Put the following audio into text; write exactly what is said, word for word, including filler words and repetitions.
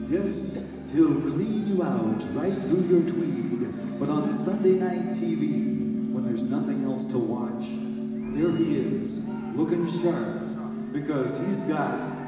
Yes, he'll clean you out right through your tweed. But on Sunday night T V, when there's nothing else to watch, there he is, looking sharp, because he's got